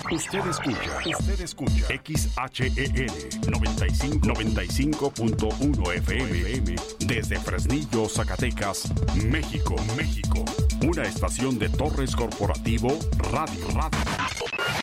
Usted escucha XHEL 95.1 FM desde Fresnillo, Zacatecas, México. Una estación de Torres Corporativo Radio.